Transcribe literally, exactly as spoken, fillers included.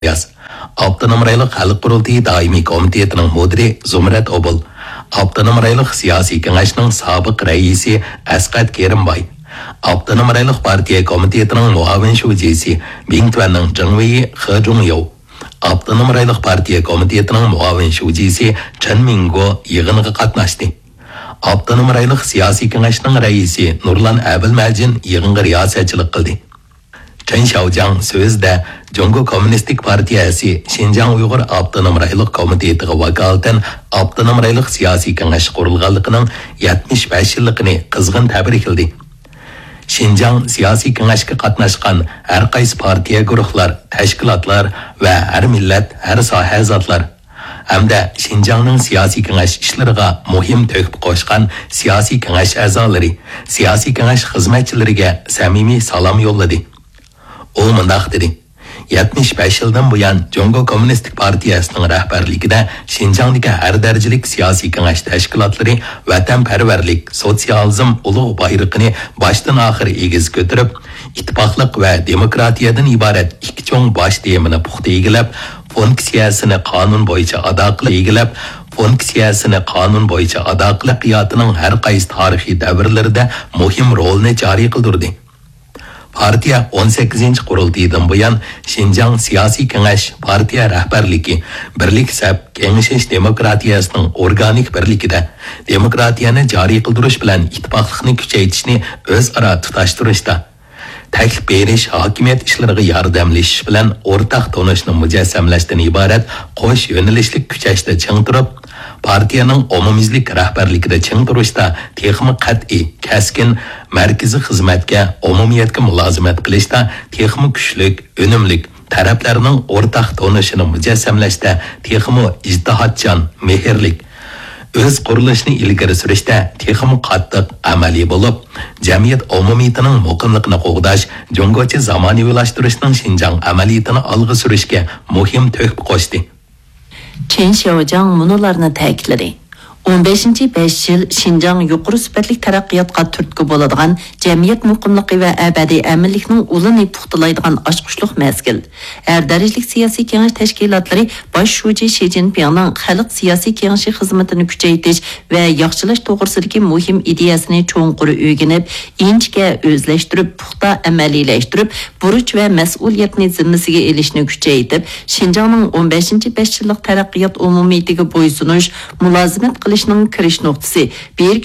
Yaz. Abdunum Raylık Halk Qurultayı Daimi Komitetining müdiri Zumrat Obul, Abdunum Raylık Siyasi Kengaşning sobiq raisi Asqat Kerimboy, Abdunum Raylık Partiya Komitetining muavin shuvjisi Bingtuanning Jingwei He Zhongyu, Abdunum Raylık Partiya Komitetining muavin shuvjisi Chen Mingguo yig'inga qatnashdi. Abdunum Raylık Siyasi Kengaşning raisi Nurlan Abilmajin yig'inga riyosatchilik qildi. Chen Xiaojiang so'zda Jungo Kommunistik Partiyasi Xinjiang Uyg'ur Abdunum Raylık Komitetiga vakolatan Abdunum Raylık Siyasi Kengash qurilganligining yetmish besh yilligini qizg'in tabrikladi. Xinjiang Siyasi Kengashga qatnashgan har qaysi partiya guruhlar, tashkilotlar va har millat, har soha a'zolar hamda Xinjiangning siyosiy kengash ishlariga muhim to'hfa qo'shgan siyosiy kengash a'zolari, siyosiy kengash xizmatchilariga samimiy salom yo'lladi. O mundaq dedi. yetmish besh yildan buyon Jungo Kommunistik Partiyasining rahbarligida Xinjiangdagi har darajalik siyosiy kengash tashkilotlari vatanparvarlik, sotsializm ulug' bayrog'ini boshdan oxir egiz ko'tarib, ittifoqlik va demokratiyadan iborat ikki cho'ng bosh temini puxta egilab, funksiyasini qonun bo'yicha ado qilib egilab, funksiyasini qonun bo'yicha ado qilib hayotining har qaysi tarixiy davrlarida muhim rolni joriy qildirdi. Partiya o'n sakkizinchi qurultaydan buyon Xinjiang siyosiy kengash partiya rahbarligi birlik sab kengashish demokratiyasining organik birligida demokratiyani joriy qildirish bilan ittifoqlikni kuchaytirishni o'zaro tutashtirishda taklif berish, hokimiyat ishlariga yordamlashish bilan o'rtaq tonishni mujassamlashdan iborat qo'sh yo'nalishlik kuchashda ching turib, partiyaning umumiylik rahbarligida ching turishda texmi qat'iy, kaskin markaziy xizmatga, umumiyatga mulozimat qilishda texmi kuchlik, unumlik taraflarning o'rtaq tonishini mujassamlashda texmi ijtihodchan, mehrlik o'z qurilishini ilgari surishda texmi qattiq amaliy bo'lib, jamiyat umumiyatining muqimligini qo'g'dash, jungocha zamonaviylashtirish Xinjiang amaliyatini olg'a surishga muhim to'hfa qo'shdi. Chen Xiaojiang munolarni ta'kidladi. o'n beshinchi besh yil Xinjiang yuqori sifatli taraqqiyotga turtki bo'ladigan jamiyat muqimligi va abadiy aminlikning ulini puxtalaydigan ochqishliq mezgil. Har darajalik siyosiy kengash tashkilotlari bosh shuji Xi Jinpingning xalq siyosiy kengashi xizmatini kuchaytirish va yaxshilash to'g'risidagi muhim ideyasini cho'nqur o'rganib, inchga o'zlashtirib, puxta amaliylashtirib, burch va mas'uliyatni zimmasiga elishni kuchaytirib, Xinjiangning o'n beshinchi besh yillik taraqqiyot umumiyatiga bo'ysunish, mulozimat qilishning kirish nuqtasi bir